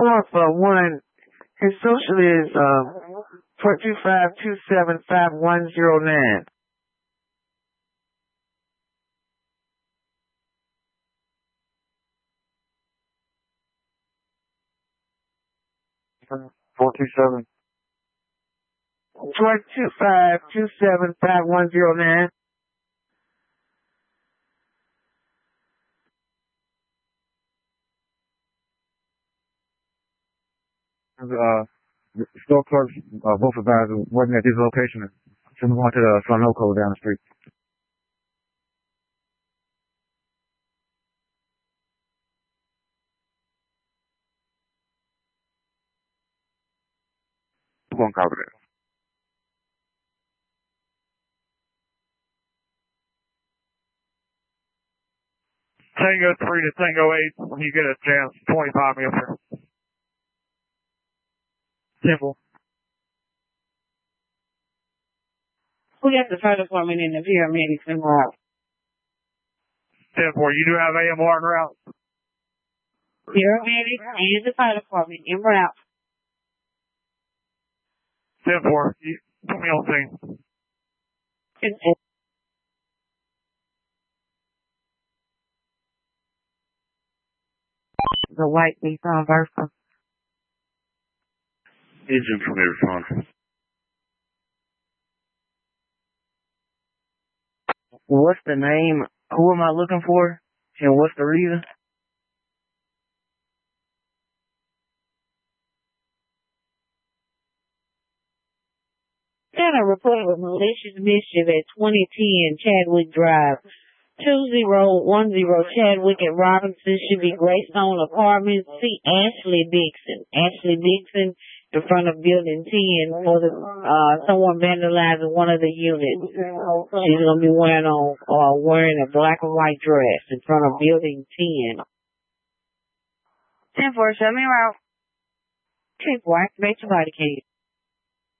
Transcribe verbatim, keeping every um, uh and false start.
four for one. His social is uh, four two five two seven five one zero nine. Four two seven. four two five two seven five one zero nine. Uh, the store clerks, uh, both advisors working at this location. So we went to the Sunoco down the street. One copy that. Tango three to Tango eight, when you get a chance, twenty-five meals here. Simple. We got the fire department in the paramedics en route. ten four, you do have A M R en route? Paramedics and the fire department en route. ten four, you put me on scene. The white Nissan Versa. Engine for me respond. What's the name? Who am I looking for? And what's the reason? Got a report of malicious mischief at twenty ten Chadwick Drive. two zero one zero Chadwick and Robinson should be Greystone Apartments. See Ashley Dixon. Ashley Dixon in front of Building ten for the, uh, someone vandalizing one of the units. She's going to be wearing on, uh, wearing a black and white dress in front of Building ten. ten four, show me around. ten four, activate your body cage.